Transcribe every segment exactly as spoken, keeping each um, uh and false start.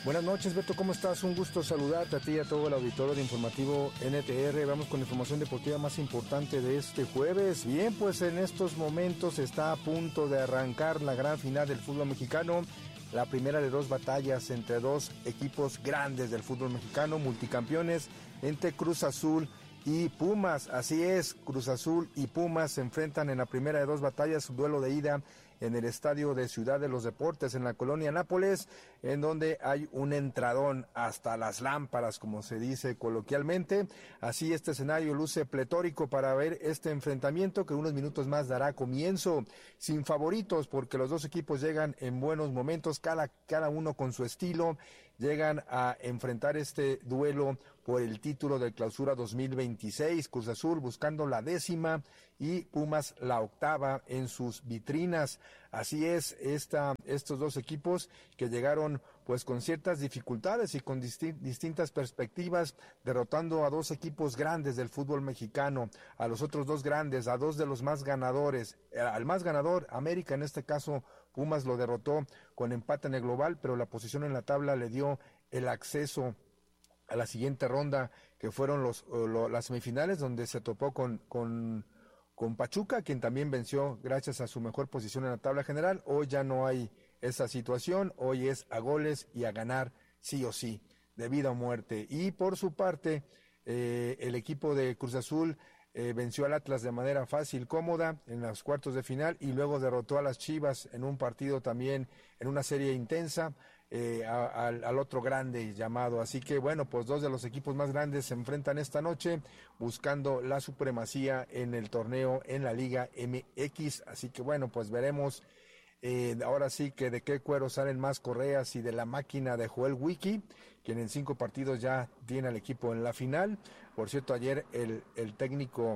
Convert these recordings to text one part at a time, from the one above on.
Buenas noches, Beto, ¿cómo estás? Un gusto saludarte a ti y a todo el auditorio de Informativo N T R. Vamos con la información deportiva más importante de este jueves. Bien, pues en estos momentos está a punto de arrancar la gran final del fútbol mexicano, la primera de dos batallas entre dos equipos grandes del fútbol mexicano, multicampeones, entre Cruz Azul y Pumas. Así es, Cruz Azul y Pumas se enfrentan en la primera de dos batallas, un duelo de ida en el estadio de Ciudad de los Deportes, en la colonia Nápoles, en donde hay un entradón hasta las lámparas, como se dice coloquialmente. Así este escenario luce pletórico para ver este enfrentamiento, que unos minutos más dará comienzo, sin favoritos, porque los dos equipos llegan en buenos momentos, cada, cada uno con su estilo, llegan a enfrentar este duelo por el título de Clausura dos mil veintiséis, Cruz Azul buscando la décima y Pumas la octava en sus vitrinas. Así es, esta, estos dos equipos que llegaron pues con ciertas dificultades y con disti- distintas perspectivas, derrotando a dos equipos grandes del fútbol mexicano, a los otros dos grandes, a dos de los más ganadores, al más ganador, América, en este caso Pumas lo derrotó con empate en el global, pero la posición en la tabla le dio el acceso a la siguiente ronda, que fueron los, lo, las semifinales, donde se topó con, con, con Pachuca, quien también venció gracias a su mejor posición en la tabla general. Hoy ya no hay esa situación, hoy es a goles y a ganar sí o sí, de vida o muerte. Y por su parte, eh, el equipo de Cruz Azul eh, venció al Atlas de manera fácil, cómoda, en los cuartos de final, y luego derrotó a las Chivas en un partido también, en una serie intensa, Eh, a, a, al otro grande llamado. Así que bueno, pues dos de los equipos más grandes se enfrentan esta noche buscando la supremacía en el torneo en la Liga M X. Así que bueno, pues veremos eh, ahora sí que de qué cuero salen más correas, y de la máquina de Joel Wiki, quien en cinco partidos ya tiene al equipo en la final. Por cierto, ayer el, el técnico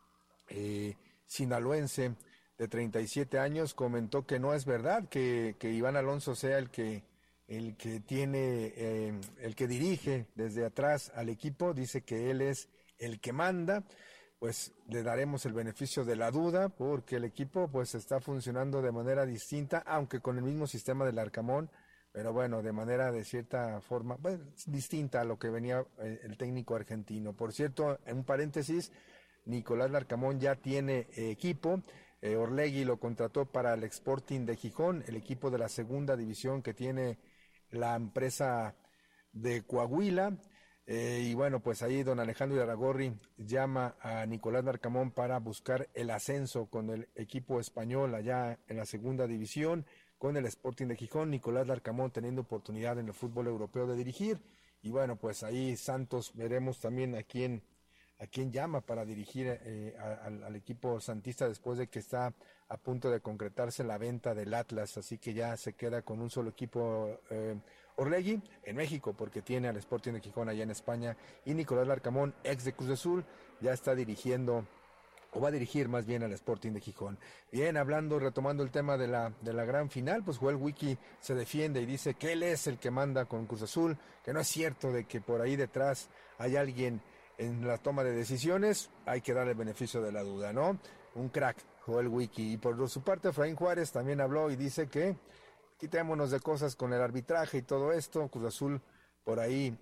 eh, sinaloense de treinta y siete años comentó que no es verdad que, que Iván Alonso sea el que el que tiene, eh, el que dirige desde atrás al equipo. Dice que él es el que manda. Pues le daremos el beneficio de la duda, porque el equipo pues está funcionando de manera distinta, aunque con el mismo sistema del Arcamón, pero bueno, de manera de cierta forma, bueno, distinta a lo que venía eh, el técnico argentino. Por cierto, en un paréntesis, Nicolás Larcamón ya tiene eh, equipo. eh, Orlegui lo contrató para el Sporting de Gijón, el equipo de la segunda división que tiene la empresa de Coahuila, eh, y bueno, pues ahí don Alejandro Irarrágorri llama a Nicolás Larcamón para buscar el ascenso con el equipo español allá en la segunda división, con el Sporting de Gijón. Nicolás Larcamón teniendo oportunidad en el fútbol europeo de dirigir, y bueno, pues ahí Santos veremos también a quién a quién llama para dirigir eh, a, al, al equipo santista, después de que está a punto de concretarse la venta del Atlas. Así que ya se queda con un solo equipo eh, Orlegui en México, porque tiene al Sporting de Gijón allá en España, y Nicolás Larcamón, ex de Cruz Azul, ya está dirigiendo, o va a dirigir más bien al Sporting de Gijón. Bien, hablando, retomando el tema de la de la gran final, pues Joel Wiki se defiende y dice que él es el que manda con Cruz Azul, que no es cierto de que por ahí detrás hay alguien en la toma de decisiones. Hay que darle el beneficio de la duda, ¿no? Un crack, Joel Wiki. Y por su parte, Efraín Juárez también habló y dice que quitémonos de cosas con el arbitraje y todo esto. Cruz Azul por ahí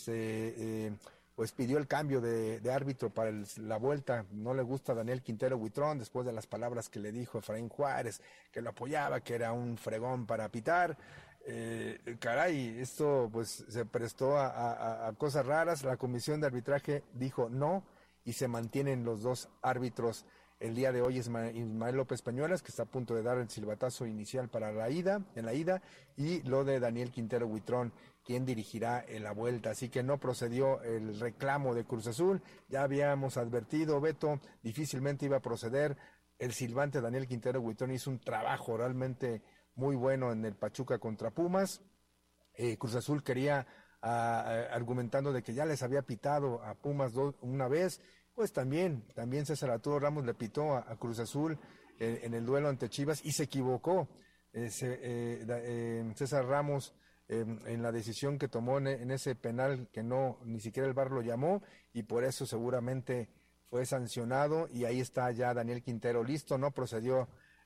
este, eh, pues pidió el cambio de, de árbitro para el, la vuelta. No le gusta a Daniel Quintero Huitrón, después de las palabras que le dijo Efraín Juárez, que lo apoyaba, que era un fregón para pitar. Eh, caray, esto pues se prestó a, a, a cosas raras. La comisión de arbitraje dijo no, y se mantienen los dos árbitros. El día de hoy es Ismael López Peñuelas, que está a punto de dar el silbatazo inicial para la ida, en la ida, y lo de Daniel Quintero Huitrón, quien dirigirá en la vuelta. Así que no procedió el reclamo de Cruz Azul. Ya habíamos advertido, Beto, difícilmente iba a proceder. El silbante Daniel Quintero Huitrón hizo un trabajo realmente muy bueno en el Pachuca contra Pumas. Eh, Cruz Azul quería, uh, argumentando de que ya les había pitado a Pumas do, una vez, pues también, también César Arturo Ramos le pitó a, a Cruz Azul eh, en el duelo ante Chivas, y se equivocó. Eh, se, eh, eh, César Ramos eh, en la decisión que tomó en, en ese penal que no, ni siquiera el V A R lo llamó, y por eso seguramente fue sancionado, y ahí está ya Daniel Quintero listo. No procedió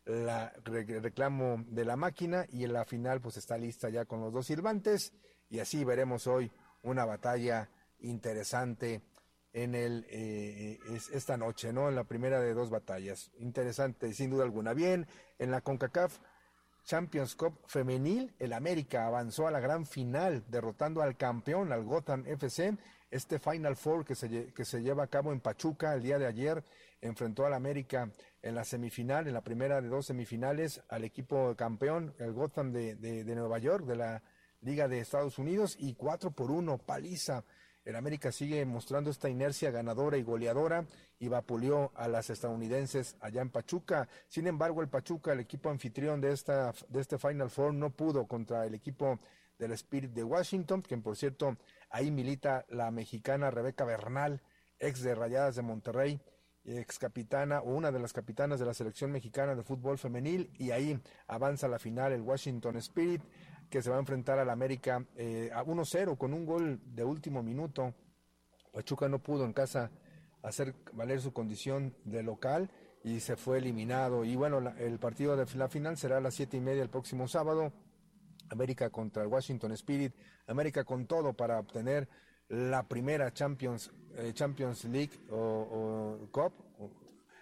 la re- reclamo de la máquina, y en la final pues está lista ya con los dos silbantes, y así veremos hoy una batalla interesante en el eh, es, esta noche, ¿no? En la primera de dos batallas. Interesante, sin duda alguna. Bien, en la CONCACAF Champions Cup femenil, el América avanzó a la gran final, derrotando al campeón, al Gotham F C. Este Final Four que se, que se lleva a cabo en Pachuca el día de ayer, enfrentó al América en la semifinal, en la primera de dos semifinales, al equipo campeón, el Gotham de, de, de Nueva York, de la Liga de Estados Unidos, y cuatro por uno, paliza. El América sigue mostrando esta inercia ganadora y goleadora y vapuleó a las estadounidenses allá en Pachuca. Sin embargo, el Pachuca, el equipo anfitrión de esta de este Final Four, no pudo contra el equipo del Spirit de Washington, que por cierto ahí milita la mexicana Rebeca Bernal, ex de Rayadas de Monterrey, ex capitana o una de las capitanas de la selección mexicana de fútbol femenil, y ahí avanza a la final el Washington Spirit, que se va a enfrentar al América eh, a uno cero con un gol de último minuto. Pachuca no pudo en casa hacer valer su condición de local y se fue eliminado. Y bueno, la, el partido de la final será a las siete y media el próximo sábado. América contra el Washington Spirit. América con todo para obtener la primera Champions, eh, Champions League o, o Cup, o,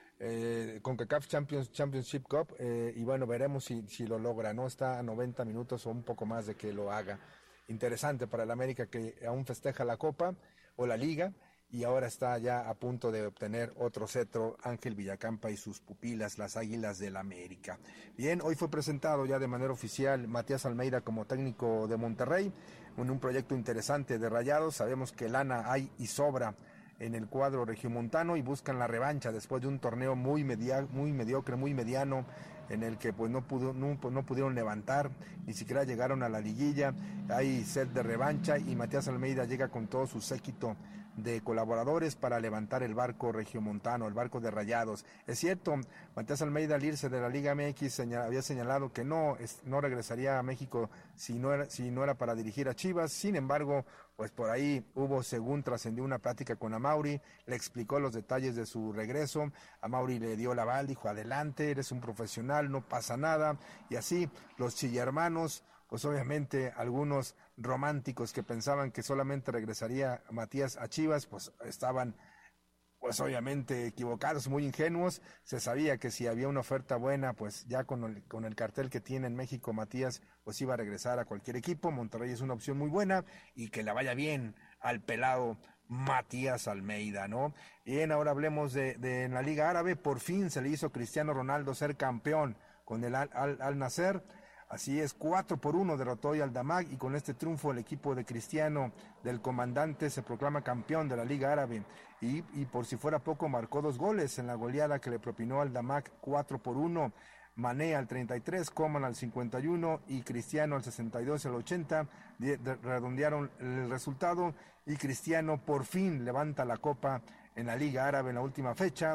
Eh, CONCACAF Champions, Championship Cup, eh, y bueno, veremos si, si lo logra, ¿no? Está a noventa minutos o un poco más de que lo haga. Interesante para el América, que aún festeja la Copa o la Liga, y ahora está ya a punto de obtener otro cetro, Ángel Villacampa y sus pupilas, las Águilas del América. Bien, hoy fue presentado ya de manera oficial Matías Almeida como técnico de Monterrey, en un proyecto interesante de Rayados. Sabemos que lana hay y sobra en el cuadro regiomontano y buscan la revancha después de un torneo muy media, muy mediocre, muy mediano, en el que pues no pudo, no, no pudieron levantar, ni siquiera llegaron a la liguilla. Hay sed de revancha y Matías Almeida llega con todo su séquito de colaboradores para levantar el barco regiomontano, el barco de Rayados. Es cierto, Matías Almeida, al irse de la Liga M X, señal, había señalado que no, es, no regresaría a México si no, era, si no era para dirigir a Chivas. Sin embargo, pues por ahí hubo, según trascendió, una plática con Amaury, le explicó los detalles de su regreso. Amaury le dio la aval, dijo: adelante, eres un profesional, no pasa nada. Y así los chillermanos, pues obviamente algunos románticos que pensaban que solamente regresaría Matías a Chivas, pues estaban pues obviamente equivocados, muy ingenuos. Se sabía que si había una oferta buena, pues ya con el, con el cartel que tiene en México Matías, pues iba a regresar a cualquier equipo. Monterrey es una opción muy buena, y que le vaya bien al pelado Matías Almeida, ¿no? Bien, ahora hablemos de, de en la Liga Árabe. Por fin se le hizo a Cristiano Ronaldo ser campeón con el Al, Al, Al Nasser. Así es, cuatro por uno derrotó hoy al Damag, y con este triunfo el equipo de Cristiano, del comandante, se proclama campeón de la Liga Árabe. Y, y por si fuera poco, marcó dos goles en la goleada que le propinó al Damag, cuatro por uno. Mané al treinta y tres, Coman al cincuenta y uno y Cristiano al sesenta y dos y al ochenta. De, de, redondearon el resultado, y Cristiano por fin levanta la copa en la Liga Árabe en la última fecha.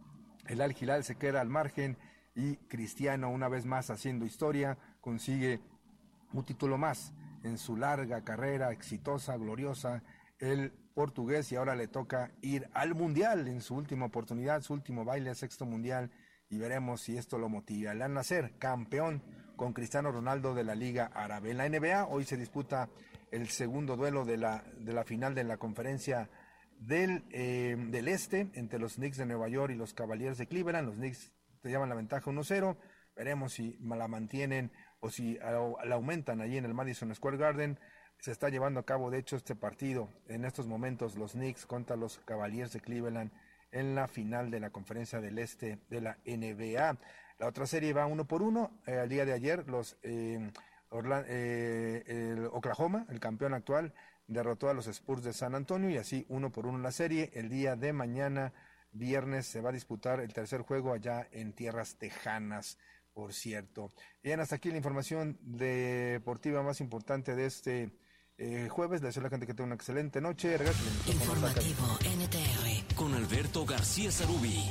El Al Hilal se queda al margen, y Cristiano, una vez más haciendo historia, consigue un título más en su larga carrera exitosa, gloriosa, el portugués, y ahora le toca ir al Mundial en su última oportunidad, su último baile a sexto Mundial, y veremos si esto lo motiva. El Al Nasser, campeón con Cristiano Ronaldo de la Liga Árabe. En la N B A hoy se disputa el segundo duelo de la, de la final de la conferencia del, eh, del Este, entre los Knicks de Nueva York y los Cavaliers de Cleveland. Los Knicks te llevan la ventaja uno cero, veremos si la mantienen o si la aumentan allí en el Madison Square Garden. Se está llevando a cabo, de hecho, este partido en estos momentos, los Knicks contra los Cavaliers de Cleveland en la final de la conferencia del Este de la N B A. La otra serie va uno por uno. Eh, al día de ayer, los eh, Orla- eh, el Oklahoma, el campeón actual, derrotó a los Spurs de San Antonio, y así uno por uno la serie. El día de mañana, viernes, se va a disputar el tercer juego allá en tierras tejanas, por cierto. Bien, hasta aquí la información deportiva más importante de este eh, jueves. Les deseo a la gente que tenga una excelente noche. Informativo N T R con Alberto García Sarubí.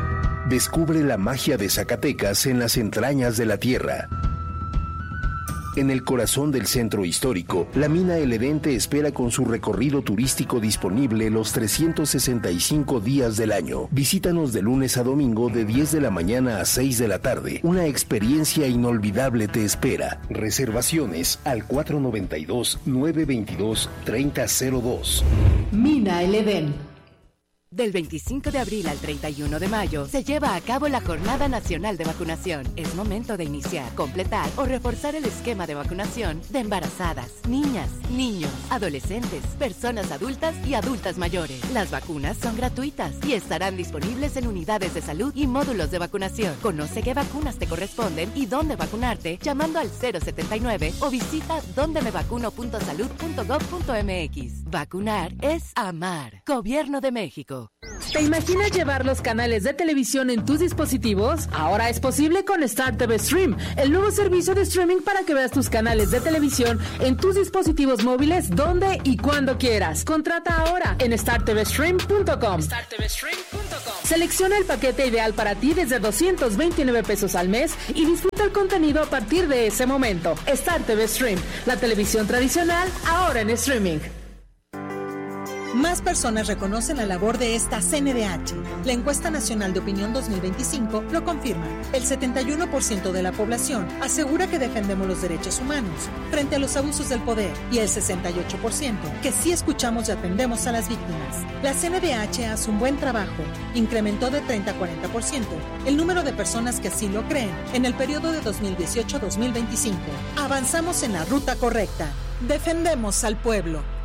Descubre la magia de Zacatecas en las entrañas de la tierra. En el corazón del centro histórico, la mina El Edén te espera con su recorrido turístico disponible los trescientos sesenta y cinco días del año. Visítanos de lunes a domingo de diez de la mañana a seis de la tarde. Una experiencia inolvidable te espera. Reservaciones al cuatro noventa y dos, nueve veintidós, treinta cero dos. Mina El Edén. Del veinticinco de abril al treinta y uno de mayo se lleva a cabo la Jornada Nacional de Vacunación. Es momento de iniciar, completar o reforzar el esquema de vacunación de embarazadas, niñas, niños, adolescentes, personas adultas y adultas mayores. Las vacunas son gratuitas y estarán disponibles en unidades de salud y módulos de vacunación. Conoce qué vacunas te corresponden y dónde vacunarte llamando al cero setenta y nueve o visita donde me vacuno punto salud punto gob punto mx. Vacunar es amar. Gobierno de México. ¿Te imaginas llevar los canales de televisión en tus dispositivos? Ahora es posible con Star T V Stream, el nuevo servicio de streaming para que veas tus canales de televisión en tus dispositivos móviles donde y cuando quieras. Contrata ahora en star t v stream punto com. star t v stream punto com. Selecciona el paquete ideal para ti desde doscientos veintinueve pesos al mes y disfruta el contenido a partir de ese momento. Star T V Stream, la televisión tradicional ahora en streaming. Más personas reconocen la labor de esta C N D H. La encuesta nacional de opinión dos mil veinticinco lo confirma. El setenta y uno por ciento de la población asegura que defendemos los derechos humanos frente a los abusos del poder y el sesenta y ocho por ciento que sí escuchamos y atendemos a las víctimas. La C N D H hace un buen trabajo. Incrementó de treinta a cuarenta por ciento el número de personas que así lo creen en el periodo de dos mil dieciocho a dos mil veinticinco. Avanzamos en la ruta correcta. Defendemos al pueblo.